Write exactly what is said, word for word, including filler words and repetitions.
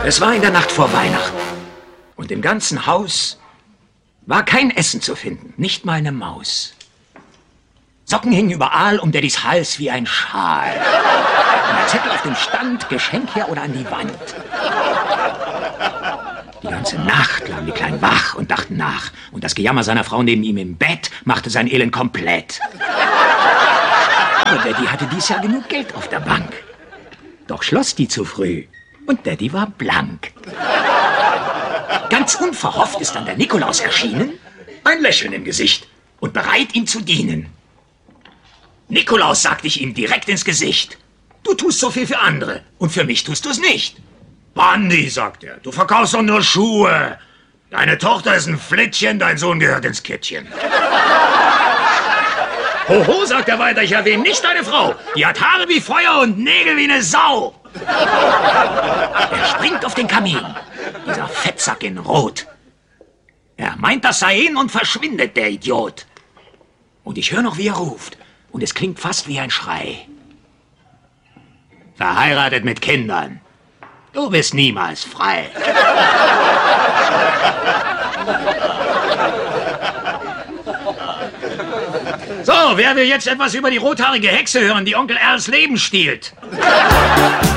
Es war in der Nacht vor Weihnachten. Und im ganzen Haus war kein Essen zu finden, nicht mal eine Maus. Socken hingen überall um Daddys Hals wie ein Schal. Und ein Zettel auf dem Stand, Geschenk her oder an die Wand. Die ganze Nacht lagen die Kleinen wach und dachten nach. Und das Gejammer seiner Frau neben ihm im Bett machte sein Elend komplett. Aber Daddy hatte dies Jahr genug Geld auf der Bank. Doch schloss die zu früh und Daddy war blank. Ganz unverhofft ist dann der Nikolaus erschienen, ein Lächeln im Gesicht und bereit, ihm zu dienen. Nikolaus, sagte ich ihm direkt ins Gesicht, du tust so viel für andere und für mich tust du es nicht. Bandi, sagt er, du verkaufst doch nur Schuhe. Deine Tochter ist ein Flittchen, dein Sohn gehört ins Kittchen. Hoho, sagt er weiter, ich erwähne nicht deine Frau. Die hat Haare wie Feuer und Nägel wie eine Sau. Er springt auf den Kamin, dieser Fettsack in Rot. Er meint, das sei ihn und verschwindet, der Idiot. Und ich höre noch, wie er ruft. Und es klingt fast wie ein Schrei. Verheiratet mit Kindern. Du bist niemals frei. So, wer will jetzt etwas über die rothaarige Hexe hören, die Onkel Als Leben stiehlt?